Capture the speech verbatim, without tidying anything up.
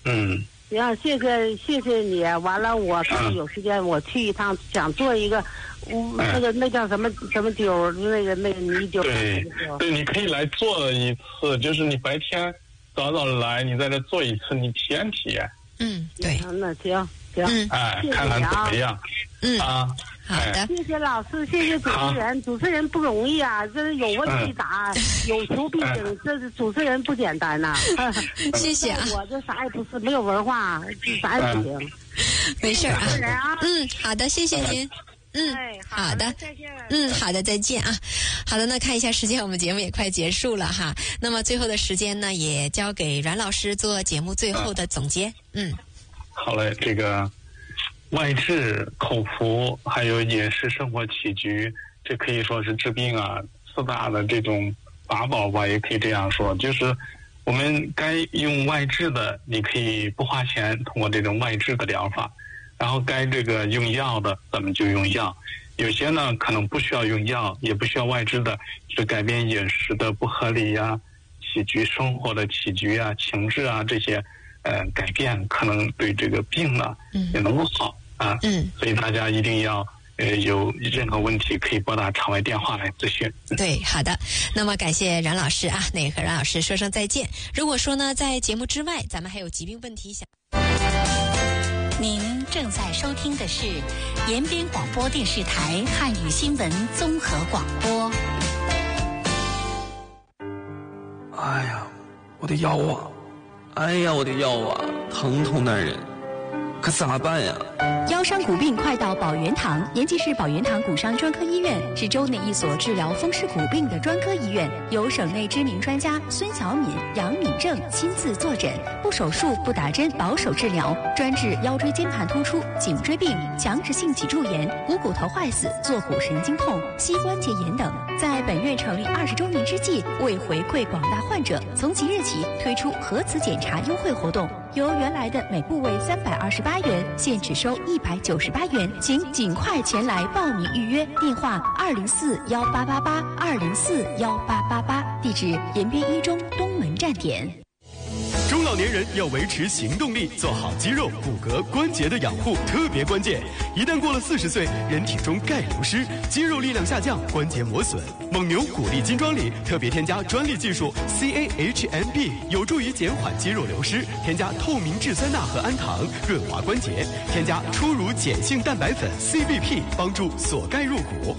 嗯。 行，谢谢谢谢你。完了，我看有时间我去一趟，想做一个，嗯，那个那叫什么什么丢，那个那个泥丢。 对对，你可以来做一次，就是你白天早早来，你在这做一次，你体验体验。 嗯，对。 那行行， 嗯， 哎，看看怎么样。 嗯啊。 好的， 谢谢老师，谢谢主持人，主持人不容易啊，这是有问题答，嗯、有求必应，这是主持人不简单呐、啊。 谢谢啊， 我这啥也不是，没有文化，啥也不行。嗯、 没事啊， 啊嗯，好的，谢谢您。嗯， 哎， 好的， 再见。 嗯，好的，再见啊。好的，那看一下时间，我们节目也快结束了哈。那么最后的时间呢，也交给阮老师做节目最后的总结。嗯， 好嘞，这个。外治、口服，还有饮食生活起居，这可以说是治病啊四大的这种法宝吧，也可以这样说。就是我们该用外治的，你可以不花钱，通过这种外治的疗法；然后该这个用药的，咱们就用药。有些呢可能不需要用药，也不需要外治的，是改变饮食的不合理呀、啊、起居生活的起居啊、情志啊这些。呃，改变可能对这个病呢也能够好啊， 嗯， 所以大家一定要呃有任何问题可以拨打场外电话来咨询。 对，好的。那么感谢阮老师啊，那也和阮老师说声再见。如果说呢，在节目之外，咱们还有疾病问题想。 您正在收听的是延边广播电视台汉语新闻综合广播。 哎呀，我的腰啊！哎呀，我的腰啊，疼痛难忍，可咋办呀？ 腰伤骨病快到保元堂，延吉市保元堂骨伤专科医院是州内一所治疗风湿骨病的专科医院，由省内知名专家孙小敏、杨敏正亲自坐诊，不手术、不打针，保守治疗，专治腰椎间盘突出、颈椎病、强直性脊柱炎、股骨头坏死、坐骨神经痛、膝关节炎等。在本院成立二十周年之际，为回馈广大患者，从即日起推出核磁检查优惠活动，由原来的每部位三百二十八元，现只收一百九十八元，请尽快前来报名预约。电话二零四幺八八八二零四幺八八八，地址延边一中东门站点。 中老年人要维持行动力，做好肌肉、骨骼、关节的养护特别关键。一旦过了四十岁，人体中钙流失，肌肉力量下降，关节磨损。蒙牛骨力金装里特别添加专利技术 C A H M B， 有助于减缓肌肉流失。添加透明质酸钠和氨糖，润滑关节。添加初乳碱性蛋白粉 C B P， 帮助锁钙入骨。